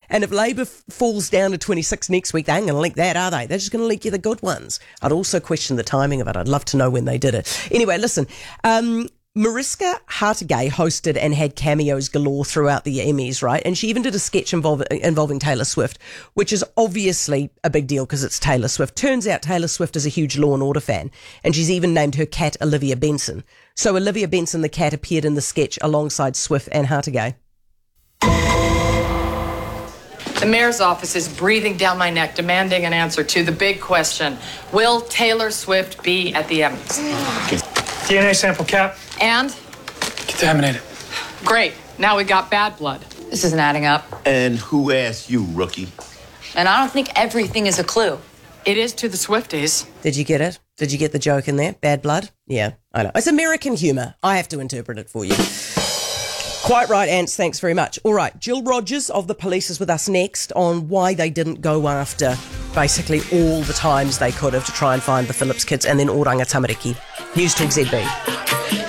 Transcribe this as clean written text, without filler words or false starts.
And if Labour falls down to 26 next week, they ain't going to leak that, are they? They're just going to leak you the good ones. I'd also question the timing of it. I'd love to know when they did it. Anyway, listen, Mariska Hargitay hosted and had cameos galore throughout the Emmys, right? And she even did a sketch involving Taylor Swift, which is obviously a big deal because it's Taylor Swift. Turns out Taylor Swift is a huge Law and Order fan, and she's even named her cat Olivia Benson. So Olivia Benson, the cat, appeared in the sketch alongside Swift and Hargitay. The mayor's office is breathing down my neck, demanding an answer to the big question. Will Taylor Swift be at the Emmys? DNA sample, Cap. And? Contaminated. Great. Now we got bad blood. This isn't adding up. And who asked you, rookie? And I don't think everything is a clue. It is to the Swifties. Did you get it? Did you get the joke in there? Bad blood? Yeah, I know. It's American humour. I have to interpret it for you. Quite right, Ants. Thanks very much. All right, Jill Rogers of The Police is with us next on why they didn't go after basically all the times they could have to try and find the Phillips kids, and then Oranga Tamariki. News Talk ZB.